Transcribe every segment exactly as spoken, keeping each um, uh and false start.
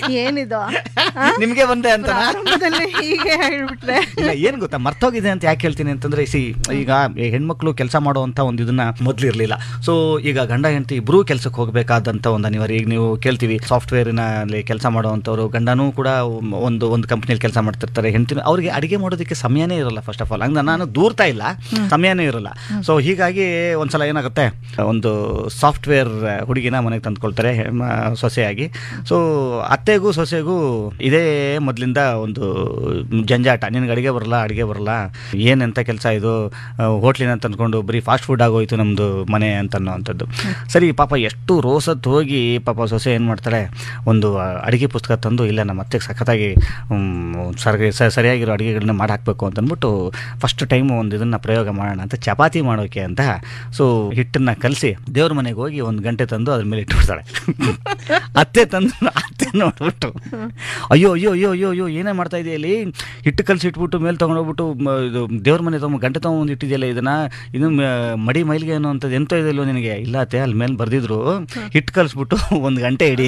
ಏನಿದು ನಿಮ್ಗೆ ಬಂದೆ ಅಂತ ಪ್ರಾರಂಭದಲ್ಲಿ ಹೀಗೆ ಹೇಳ್ಬಿಟ್ರೆ ಇಲ್ಲ ಏನ್ ಗೊತ್ತಾ ಮರ್ತೋಗಿದೆ ಅಂತ ಯಾಕೆ ಹೇಳ್ತೀನಿ ಅಂತಂದ್ರೆ ಸಿ ಈಗ ಹೆಣ್ಮಕ್ಳು ಕೆಲಸ ಮಾಡುವಂತ ಒಂದು ಇದನ್ನ ಮೊದ್ಲು ಇರ್ಲಿಲ್ಲ. ಸೊ ಈಗ ಗಂಡ ಹೆಂಡತಿ ಇಬ್ರು ಕೆಲ್ಸಕ್ಕೆ ಹೋಗ್ಬೇಕಾದಂತ ಒಂದು ಅನಿವಾರ್ಯ. ಈಗ ನೀವು ಕೇಳ್ತೀವಿ ಸಾಫ್ಟ್ವೇರ್ನ ಅಲ್ಲಿ ಕೆಲಸ ಮಾಡುವಂತವ್ರು ಗಂಡನೂ ಕೂಡ ಒಂದು ಒಂದು ಕಂಪ್ನಿಯಲ್ಲಿ ಕೆಲಸ ಮಾಡ್ತಿರ್ತಾರೆ, ಹೆಂಡತಿ ಅವ್ರಿಗೆ ಅಡಿಗೆ ಮಾಡೋದಕ್ಕೆ ಸಮಯನೇ ಇರಲ್ಲ. ಫಸ್ಟ್ ಆಫ್ ಆಲ್ ಹಂಗ ನಾನು ದೂರ್ತಾ ಇಲ್ಲ, ಸಮಯನೇ ಇರಲ್ಲ. ಸೊ ಹೀಗಾಗಿ ಒಂದ್ಸಲ ಏನಾಗುತ್ತೆ, ಒಂದು ಸಾಫ್ಟ್ವೇರ್ ಹುಡುಗಿನ ಮನೆಗೆ ತಂದ್ಕೊಳ್ತಾರೆ ಸೊಸೆಯಾಗಿ. ಸೊ ಅತ್ತೆಗೂ ಸೊಸೆಗೂ ಇದೇ ಮೊದಲಿಂದ ಒಂದು ಜಂಜಾಟ, ನಿನ್ಗೆ ಅಡುಗೆ ಬರಲ್ಲ ಅಡುಗೆ ಬರಲ್ಲ ಏನಂತ ಕೆಲಸ ಇದು, ಹೋಟ್ಲಿನ ತಂದ್ಕೊಂಡು ಬರೀ ಫಾಸ್ಟ್ ಫುಡ್ ಆಗೋಯ್ತು ನಮ್ಮದು ಮನೆ ಅಂತ ಅನ್ನೋವಂಥದ್ದು. ಸರಿ ಪಾಪ ಎಷ್ಟು ರೋಸತ್ತು ಹೋಗಿ ಪಾಪ ಸೊಸೆ ಏನು ಮಾಡ್ತಾಳೆ, ಒಂದು ಅಡುಗೆ ಪುಸ್ತಕ ತಂದು ಇಲ್ಲ ನಮ್ಮ ಅತ್ತೆಗೆ ಸಖತ್ತಾಗಿ ಸರಿ ಸರಿಯಾಗಿರೋ ಅಡುಗೆಗಳನ್ನ ಮಾಡಿ ಹಾಕಬೇಕು ಅಂತ ಅಂದ್ಬಿಟ್ಟು ಫಸ್ಟ್ ಟೈಮು ಒಂದು ಇದನ್ನು ಪ್ರಯೋಗ ಮಾಡೋಣ ಅಂತ ಚಪಾತಿ ಮಾಡೋಕೆ ಅಂತ ಸೊ ಹಿಟ್ಟನ್ನು ಕಲಸಿ ದೇವ್ರ ಮನೆಗೆ ಹೋಗಿ ಒಂದು ಗಂಟೆ ತಂದು ಅದ್ರ ಮೇಲೆ ಇಟ್ಬಿಡ್ತಾಳೆ. ಅತ್ತೆ ತಂದು ಅತ್ತೆ ನೋಡ್ಬಿಟ್ಟು ಅಯ್ಯೋ ಅಯ್ಯೋ ಅಯ್ಯೋ ಅಯ್ಯೋ ಅಯ್ಯೋ ಏನೇ ಮಾಡ್ತಾ ಇದೆಯಾ ಇಲ್ಲಿ, ಹಿಟ್ಟು ಕಲಸಿ ಇಟ್ಬಿಟ್ಟು ಮೇಲೆ ತೊಗೊಂಡೋಗ್ಬಿಟ್ಟು ಇದು ದೇವ್ರ ಮನೆ ತಗೊಂಡು ಗಂಟೆ ತೊಗೊಂಡು ಇಟ್ಟಿದೆಯಲ್ಲ ಇದನ್ನ, ಇದು ಮಡಿ ಮೈಲಿಗೆ ಅನ್ನೋ ಅಂಥದ್ದು ಎಂತ ಇದೆಯಲ್ಲೋ ನಿನಗೆ. ಇಲ್ಲ ಅತ್ತೆ ಅಲ್ಲಿ ಮೇಲೆ ಬರ್ದಿದ್ರು ಹಿಟ್ಟು ಕಲಿಸ್ಬಿಟ್ಟು ಒಂದು ಗಂಟೆ ಹಿಡಿ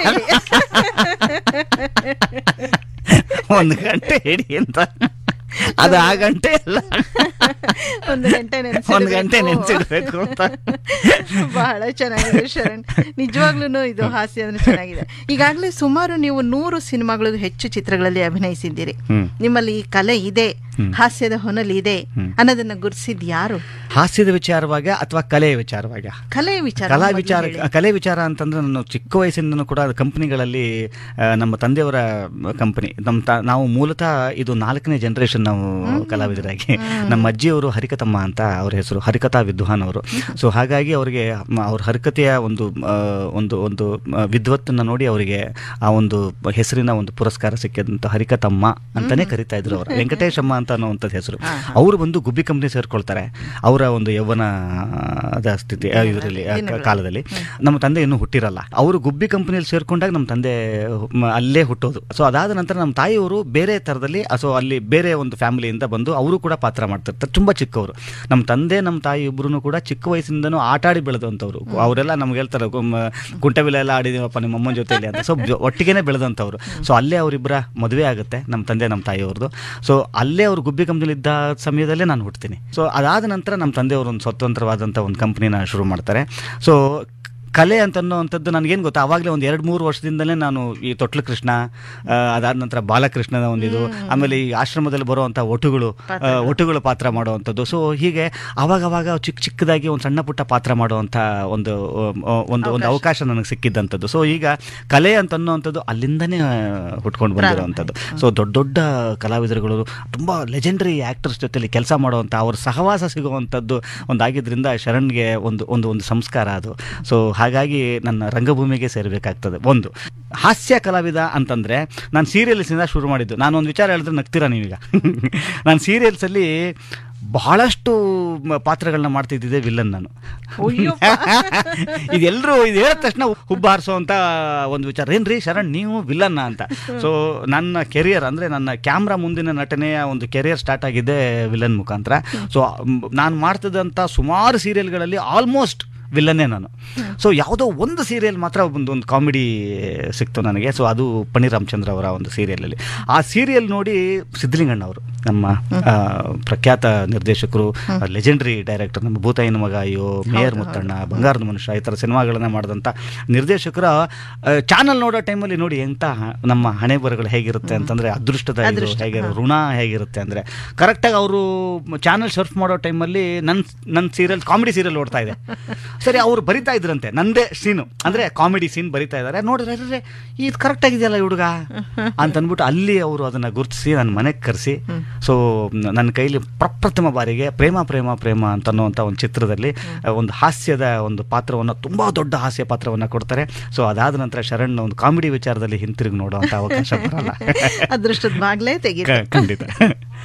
ಒಂದು ಗಂಟೆ ಹಿಡಿ ಅಂತ. ಅದು ಆ ಗಂಟೆ ಅಲ್ಲ, ಒಂದು ಗಂಟೆ ಒಂದು ಗಂಟೆ ನೆನ್ಸಿಡ್ಬೇಕು ಅಂತ. ಬಹಳ ಚೆನ್ನಾಗಿದೆ ಶರಣ್, ನಿಜವಾಗ್ಲೂ ಇದು ಹಾಸ್ಯ ಅಂದ್ರೆ ಚೆನ್ನಾಗಿದೆ. ಈಗಾಗಲೇ ಸುಮಾರು ನೀವು ನೂರು ಸಿನಿಮಾಗಳು ಹೆಚ್ಚು ಚಿತ್ರಗಳಲ್ಲಿ ಅಭಿನಯಿಸಿದ್ದೀರಿ. ನಿಮ್ಮಲ್ಲಿ ಈ ಕಲೆ ಇದೆ, ಹಾಸ್ಯದ ಹೊನಲಿ ಇದೆ ಅನ್ನೋದನ್ನ ಗುರುತಿಸಿದ್ ಯಾರು? ಹಾಸ್ಯದ ವಿಚಾರವಾಗ ಅಥವಾ ಕಲೆಯ ವಿಚಾರವಾಗ? ಕಲೆಯ ವಿಚಾರ. ಕಲಾ ವಿಚಾರ ಕಲೆ ವಿಚಾರ ಅಂತಂದ್ರೆ ನಾನು ಚಿಕ್ಕ ವಯಸ್ಸಿಂದನೂ ಕೂಡ ಕಂಪನಿಗಳಲ್ಲಿ ನಮ್ಮ ತಂದೆಯವರ ಕಂಪನಿ ನಮ್ಮ ತ ನಾವು ಮೂಲತಃ ಇದು ನಾಲ್ಕನೇ ಜನರೇಷನ್ ನಾವು ಕಲಾವಿದರಾಗಿ. ನಮ್ಮ ಅಜ್ಜಿಯವರು ಹರಿಕತಮ್ಮ ಅಂತ ಅವ್ರ ಹೆಸರು, ಹರಿಕಥಾ ವಿದ್ವಾನ್ ಅವರು. ಸೊ ಹಾಗಾಗಿ ಅವರಿಗೆ ಅವ್ರ ಹರಿಕತೆಯ ಒಂದು ಒಂದು ಒಂದು ವಿದ್ವತ್ತನ್ನು ನೋಡಿ ಅವರಿಗೆ ಆ ಒಂದು ಹೆಸರಿನ ಒಂದು ಪುರಸ್ಕಾರ ಸಿಕ್ಕಿದಂತ ಹರಿಕತಮ್ಮ ಅಂತಾನೆ ಕರಿತಾ ಇದ್ರು ಅವರು. ವೆಂಕಟೇಶಮ್ಮ ಅಂತ ಅನ್ನೋವಂಥದ್ದು ಹೆಸರು. ಅವರು ಬಂದು ಗುಬ್ಬಿ ಕಂಪ್ನಿ ಸೇರ್ಕೊಳ್ತಾರೆ ಅವರ ಒಂದು ಯೌವನ ಸ್ಥಿತಿ ಇದರಲ್ಲಿ ಕಾಲದಲ್ಲಿ. ನಮ್ಮ ತಂದೆ ಇನ್ನೂ ಹುಟ್ಟಿರಲ್ಲ. ಅವರು ಗುಬ್ಬಿ ಕಂಪನಿಯಲ್ಲಿ ಸೇರ್ಕೊಂಡಾಗ ನಮ್ಮ ತಂದೆ ಅಲ್ಲೇ ಹುಟ್ಟೋದು. ಸೊ ಅದಾದ ನಂತರ ನಮ್ಮ ತಾಯಿಯವರು ಬೇರೆ ಥರದಲ್ಲಿ, ಸೊ ಅಲ್ಲಿ ಬೇರೆ ಒಂದು ಫ್ಯಾಮಿಲಿಯಿಂದ ಬಂದು ಅವರು ಕೂಡ ಪಾತ್ರ ಮಾಡ್ತಿರ್ತಾರೆ. ತುಂಬಾ ಚಿಕ್ಕವರು. ನಮ್ಮ ತಂದೆ ನಮ್ಮ ತಾಯಿ ಇಬ್ರು ಕೂಡ ಚಿಕ್ಕ ವಯಸ್ಸಿಂದನೂ ಆಟ ಆಡಿ ಬೆಳೆದಂಥವ್ರು. ಅವರೆಲ್ಲ ನಮ್ಗೆ ಹೇಳ್ತಾರೆ ಕುಂಟೆಬಿಲ್ಲ ಎಲ್ಲ ಆಡಿದೀವಪ್ಪ ನಿಮ್ಮ ಅಮ್ಮನ ಜೊತೆಯಲ್ಲಿ ಅಂತ. ಸೊ ಒಟ್ಟಿಗೆನೆ ಬೆಳೆದಂಥವ್ರು. ಸೊ ಅಲ್ಲೇ ಅವರಿಬ್ಬರ ಮದುವೆ ಆಗುತ್ತೆ ನಮ್ಮ ತಂದೆ ನಮ್ಮ ತಾಯಿಯವ್ರದ್ದು. ಸೊ ಅಲ್ಲೇ ಅವರು ಗುಬ್ಬಿ ಕಂಪ್ನಿಲಿ ಇದ್ದ ಸಮಯದಲ್ಲೇ ನಾನು ಹುಡ್ತೀನಿ. ಸೊ ಅದಾದ ನಂತರ ನಮ್ಮ ತಂದೆಯವರು ಒಂದು ಸ್ವತಂತ್ರವಾದಂಥ ಒಂದು ಕಂಪ್ನಿನ ಶುರು ಮಾಡ್ತಾರೆ. ಸೊ ಕಲೆ ಅಂತ ಅನ್ನೋವಂಥದ್ದು ನನಗೇನು ಗೊತ್ತಾ, ಆವಾಗಲೇ ಒಂದು ಎರಡು ಮೂರು ವರ್ಷದಿಂದಲೇ ನಾನು ಈ ತೊಟ್ಲು ಕೃಷ್ಣ, ಅದಾದ ನಂತರ ಬಾಲಕೃಷ್ಣನ ಒಂದಿದು, ಆಮೇಲೆ ಈ ಆಶ್ರಮದಲ್ಲಿ ಬರುವಂಥ ಒಟುಗಳು ಒಟುಗಳು ಪಾತ್ರ ಮಾಡುವಂಥದ್ದು. ಸೊ ಹೀಗೆ ಅವಾಗವಾಗ ಚಿಕ್ಕ ಚಿಕ್ಕದಾಗಿ ಒಂದು ಸಣ್ಣ ಪುಟ್ಟ ಪಾತ್ರ ಮಾಡುವಂಥ ಒಂದು ಒಂದು ಒಂದು ಅವಕಾಶ ನನಗೆ ಸಿಕ್ಕಿದ್ದಂಥದ್ದು. ಸೊ ಈಗ ಕಲೆ ಅಂತ ಅನ್ನೋವಂಥದ್ದು ಅಲ್ಲಿಂದನೇ ಹುಟ್ಕೊಂಡು ಬಂದಿರುವಂಥದ್ದು. ಸೊ ದೊಡ್ಡ ದೊಡ್ಡ ಕಲಾವಿದರುಗಳು, ತುಂಬ ಲೆಜೆಂಡರಿ ಆ್ಯಕ್ಟರ್ಸ್ ಜೊತೆಲಿ ಕೆಲಸ ಮಾಡುವಂಥ ಅವ್ರ ಸಹವಾಸ ಸಿಗುವಂಥದ್ದು ಒಂದಾಗಿದ್ದರಿಂದ ಶರಣ್ಗೆ ಒಂದು ಒಂದು ಒಂದು ಸಂಸ್ಕಾರ ಅದು. ಸೊ ಹಾಗಾಗಿ ನನ್ನ ರಂಗಭೂಮಿಗೆ ಸೇರಬೇಕಾಗ್ತದೆ. ಒಂದು ಹಾಸ್ಯ ಕಲಾವಿದ ಅಂತಂದರೆ ನಾನು ಸೀರಿಯಲ್ಸಿಂದ ಶುರು ಮಾಡಿದ್ದು. ನಾನು ಒಂದು ವಿಚಾರ ಹೇಳಿದ್ರೆ ನಗ್ತೀರಾ ನೀವೀಗ. ನಾನು ಸೀರಿಯಲ್ಸಲ್ಲಿ ಬಹಳಷ್ಟು ಪಾತ್ರಗಳನ್ನ ಮಾಡ್ತಿದ್ದಿದ್ದೆ ವಿಲ್ಲನ್ ನಾನು. ಇದೆಲ್ಲರೂ ಇದು ಹೇಳಿದ ತಕ್ಷಣ ಹುಬ್ಬ ಹಾರಿಸೋ ಅಂತ ಒಂದು ವಿಚಾರ, ಏನ್ರಿ ಶರಣ್ ನೀವು ವಿಲ್ಲನ್ನ ಅಂತ. ಸೊ ನನ್ನ ಕೆರಿಯರ್ ಅಂದರೆ ನನ್ನ ಕ್ಯಾಮ್ರಾ ಮುಂದಿನ ನಟನೆಯ ಒಂದು ಕೆರಿಯರ್ ಸ್ಟಾರ್ಟ್ ಆಗಿದೆ ವಿಲ್ಲನ್ ಮುಖಾಂತರ. ಸೊ ನಾನು ಮಾಡ್ತಿದ್ದಂಥ ಸುಮಾರು ಸೀರಿಯಲ್ಗಳಲ್ಲಿ ಆಲ್ಮೋಸ್ಟ್ ವಿಲ್ಲನ್ನೇ ನಾನು. ಸೊ ಯಾವುದೋ ಒಂದು ಸೀರಿಯಲ್ ಮಾತ್ರ ಒಂದು ಒಂದು ಕಾಮಿಡಿ ಸಿಕ್ತು ನನಗೆ. ಸೊ ಅದು ಪಣಿ ರಾಮಚಂದ್ರ ಅವರ ಒಂದು ಸೀರಿಯಲಲ್ಲಿ. ಆ ಸೀರಿಯಲ್ ನೋಡಿ ಸಿದ್ಧಲಿಂಗಣ್ಣ ಅವರು, ನಮ್ಮ ಪ್ರಖ್ಯಾತ ನಿರ್ದೇಶಕರು, ಲೆಜೆಂಡರಿ ಡೈರೆಕ್ಟರ್, ನಮ್ಮ ಭೂತಾಯಿನ ಮಗ, ಅಯ್ಯೋ, ಮೇಯರ್ ಮುತ್ತಣ್ಣ, ಬಂಗಾರದ ಮನುಷ್ಯ, ಈ ಥರ ಸಿನಿಮಾಗಳನ್ನ ಮಾಡಿದಂಥ ನಿರ್ದೇಶಕರ ಚಾನಲ್ ನೋಡೋ ಟೈಮಲ್ಲಿ ನೋಡಿ ಎಂಥ ನಮ್ಮ ಹಣೆ ಬರಗಳು ಹೇಗಿರುತ್ತೆ ಅಂತಂದರೆ, ಅದೃಷ್ಟದ ಹೇಗೆ ಋಣ ಹೇಗಿರುತ್ತೆ ಅಂದರೆ, ಕರೆಕ್ಟಾಗಿ ಅವರು ಚಾನಲ್ ಸರ್ಫ್ ಮಾಡೋ ಟೈಮಲ್ಲಿ ನನ್ನ ನನ್ನ ಸೀರಿಯಲ್ ಕಾಮಿಡಿ ಸೀರಿಯಲ್ ಓಡ್ತಾ ಇದೆ. ಸರಿ, ಅವರು ಬರಿತಾ ಇದ್ರಂತೆ ನಂದೇ ಸೀನು, ಅಂದರೆ ಕಾಮಿಡಿ ಸೀನ್ ಬರಿತಾ ಇದ್ದಾರೆ. ನೋಡಿದ್ರೆ ಇದು ಕರೆಕ್ಟ್ ಆಗಿದೆಯಲ್ಲ ಈ ಹುಡುಗ ಅಂತ ಅಂದ್ಬಿಟ್ಟು ಅಲ್ಲಿ ಅವರು ಅದನ್ನು ಗುರುತಿಸಿ ನನ್ನ ಮನೆಗೆ ಕರೆಸಿ, ಸೊ ನನ್ನ ಕೈಲಿ ಪ್ರಪ್ರಥಮ ಬಾರಿಗೆ ಪ್ರೇಮ ಪ್ರೇಮ ಪ್ರೇಮ ಅಂತ ಅನ್ನುವಂಥ ಒಂದು ಚಿತ್ರದಲ್ಲಿ ಒಂದು ಹಾಸ್ಯದ ಒಂದು ಪಾತ್ರವನ್ನು, ತುಂಬ ದೊಡ್ಡ ಹಾಸ್ಯ ಪಾತ್ರವನ್ನು ಕೊಡ್ತಾರೆ. ಸೊ ಅದಾದ ನಂತರ ಶರಣ್ ಒಂದು ಕಾಮಿಡಿ ವಿಚಾರದಲ್ಲಿ ಹಿಂತಿರುಗಿ ನೋಡುವಂಥ ಅವಕಾಶ ಬರಲ್ಲ. ಅದೃಷ್ಟದ ಬಾಗ್ಲೇ ತೆಗಿ ಖಂಡಿತ.